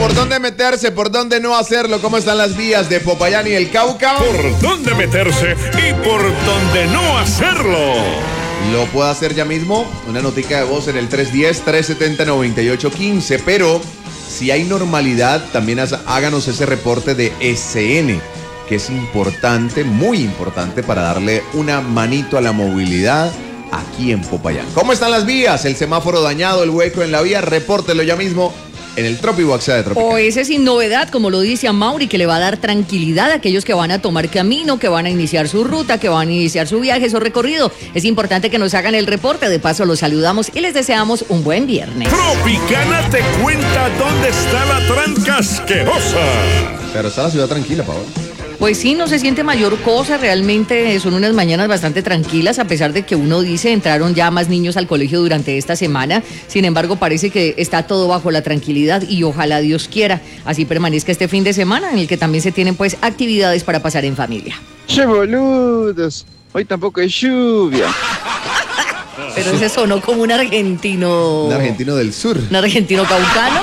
¿por dónde meterse? ¿Por dónde no hacerlo? ¿Cómo están las vías de Popayán y el Cauca? ¿Por dónde meterse y por dónde no hacerlo? Lo puedo hacer ya mismo, una notica de voz en el 310-370-9815, pero si hay normalidad, también háganos ese reporte de SN, que es importante, muy importante para darle una manito a la movilidad aquí en Popayán. ¿Cómo están las vías? El semáforo dañado, el hueco en la vía, repórtelo ya mismo en el Tropiboxea de Tropical. O ese sin novedad, como lo dice Amaury, que le va a dar tranquilidad a aquellos que van a tomar camino, que van a iniciar su ruta, que van a iniciar su viaje, su recorrido. Es importante que nos hagan el reporte. De paso, los saludamos y les deseamos un buen viernes. Tropicana te cuenta dónde está la tranca asquerosa. Pero está la ciudad tranquila, Paola. Pues sí, no se siente mayor cosa, realmente son unas mañanas bastante tranquilas, a pesar de que uno dice entraron ya más niños al colegio durante esta semana. Sin embargo, parece que está todo bajo la tranquilidad y ojalá Dios quiera así permanezca este fin de semana, en el que también se tienen pues actividades para pasar en familia. ¡Che boludos! Hoy tampoco hay lluvia. Pero ese sonó como un argentino. Un argentino del sur. Un argentino caucano.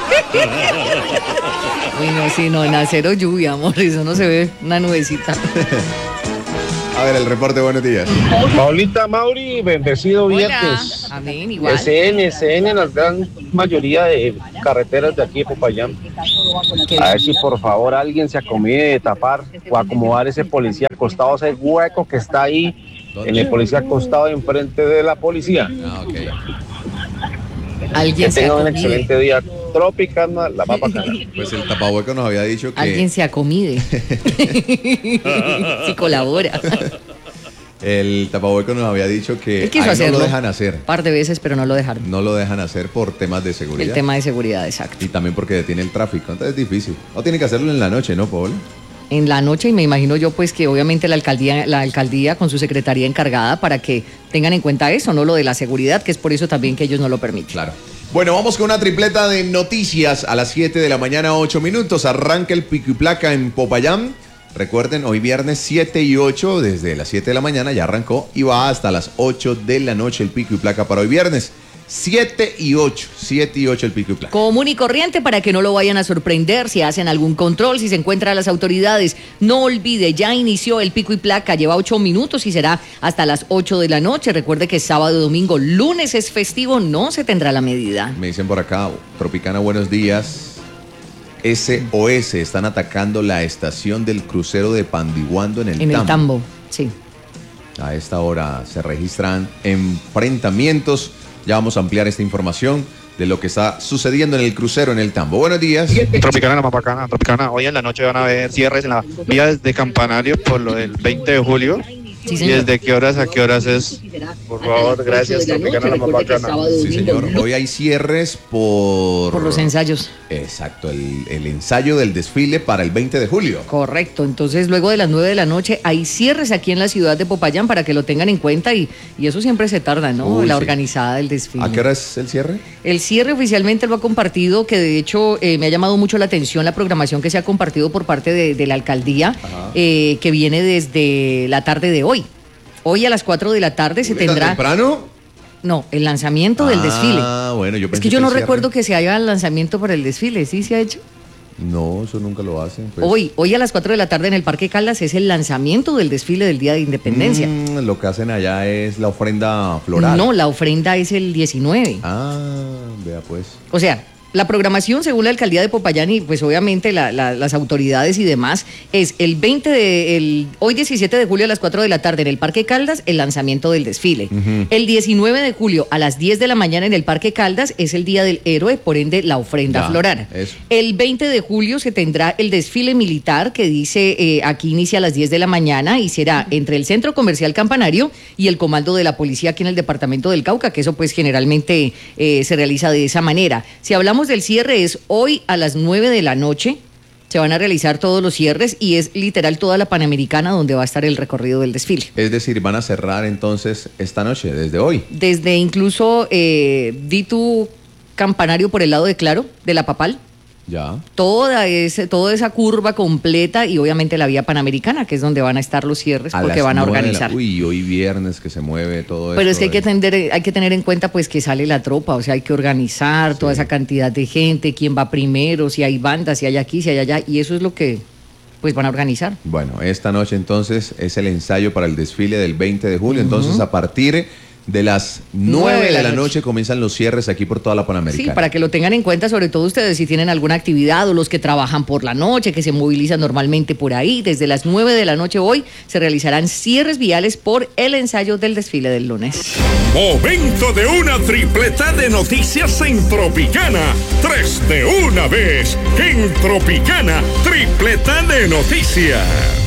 Uy, no, sí, no, en acero lluvia, amor, eso no se ve una nubecita. A ver, el reporte, buenos días. Paulita, Mauri, bendecido Hola. viernes. Amén, igual. SN, la gran mayoría de carreteras de aquí de Popayán. A ver si por favor alguien se acomide de tapar o acomodar ese policía acostado, ese hueco que está ahí, ¿Dónde? en el policía acostado enfrente de la policía. Ah, ok. Alguien Que se tengan un acomide. excelente día. Tropicana, la va a pasar. Pues el tapahueco nos había dicho que... Alguien se acomide. Si colabora. El tapahueco nos había dicho que Él quiso ahí no hacerlo. lo dejan hacer. Un par de veces, pero no lo dejaron. No lo dejan hacer por temas de seguridad. El tema de seguridad, exacto. Y también porque detiene el tráfico. Entonces es difícil. O tiene que hacerlo en la noche, ¿no, Paola? En la noche, y me imagino yo pues que obviamente la alcaldía con su secretaría encargada para que tengan en cuenta eso, no lo de la seguridad, que es por eso también que ellos no lo permiten. Claro. Bueno, vamos con una tripleta de noticias a las 7 de la mañana, 8 minutos. Arranca el pico y placa en Popayán. Recuerden, hoy viernes 7 y 8, desde las 7 de la mañana ya arrancó y va hasta las 8 de la noche el pico y placa para hoy viernes. 7 y 8 el pico y placa. Común y corriente para que no lo vayan a sorprender si hacen algún control, si se encuentran las autoridades. No olvide, ya inició el pico y placa, lleva 8 minutos y será hasta las 8 de la noche. Recuerde que sábado, domingo, lunes es festivo, no se tendrá la medida. Me dicen por acá, Tropicana, buenos días. SOS, están atacando la estación del crucero de Pandiguando en el En Tambo. el tambo, sí. A esta hora se registran enfrentamientos. Ya vamos a ampliar esta información de lo que está sucediendo en el crucero en el Tambo. Buenos días. Tropicana, la más bacana. Tropicana, hoy en la noche van a haber cierres en la vía de Campanario por lo del 20 de julio. Sí, ¿Y señor. desde qué horas a qué horas es? Por favor, gracias. Tropicana, la más bacana. Sí, señor. Hoy hay cierres por Por los ensayos. Exacto, el ensayo del desfile para el 20 de julio. Correcto, entonces luego de las 9 de la noche hay cierres aquí en la ciudad de Popayán para que lo tengan en cuenta y eso siempre se tarda, ¿no? Uy, la sí. organizada del desfile. ¿A qué hora es el cierre? El cierre oficialmente lo ha compartido, que de hecho me ha llamado mucho la atención la programación que se ha compartido por parte de la alcaldía, que viene desde la tarde de hoy. Hoy a las 4 de la tarde se ¿Tan tendrá... temprano? No, el lanzamiento del desfile. Ah, bueno, yo Es pensé que yo el no cierre. recuerdo que se haya el lanzamiento para el desfile, ¿sí se ha hecho? No, eso nunca lo hacen. Pues. Hoy a las 4 de la tarde en el Parque Caldas es el lanzamiento del desfile del Día de Independencia. Lo que hacen allá es la ofrenda floral. No, la ofrenda es el 19. Ah, vea pues. O sea, la programación según la alcaldía de Popayán y pues obviamente las autoridades y demás es el 20 hoy 17 de julio a las 4 de la tarde en el Parque Caldas el lanzamiento del desfile. El 19 de julio a las 10 de la mañana en el Parque Caldas es el Día del Héroe, por ende la ofrenda Ya, floral. eso. El 20 de julio se tendrá el desfile militar que dice aquí inicia a las 10 de la mañana y será entre el Centro Comercial Campanario y el Comando de la Policía aquí en el departamento del Cauca, que eso pues generalmente se realiza de esa manera. Si hablamos del cierre es hoy a las 9 de la noche, se van a realizar todos los cierres y es literal toda la Panamericana donde va a estar el recorrido del desfile. Es decir, van a cerrar entonces esta noche, desde hoy. Desde incluso di tu Campanario por el lado de Claro, de la Papal, Ya. toda esa curva completa y obviamente la vía Panamericana, que es donde van a estar los cierres, A porque las van a 9 de la- organizar. Uy, hoy viernes que se mueve todo Pero esto. es que hay que tener en cuenta pues que sale la tropa, o sea, hay que organizar toda esa cantidad de gente, quién va primero, si hay bandas, si hay aquí, si hay allá, y eso es lo que pues van a organizar. Bueno, esta noche entonces es el ensayo para el desfile del 20 de julio. Entonces, a partir de las 9 de la noche comienzan los cierres aquí por toda la Panamericana. Sí, para que lo tengan en cuenta, sobre todo ustedes si tienen alguna actividad o los que trabajan por la noche, que se movilizan normalmente por ahí. Desde las 9 de la noche hoy se realizarán cierres viales por el ensayo del desfile del lunes. Momento de una tripleta de noticias en Tropicana. 3 de una vez. En Tropicana, tripleta de noticias.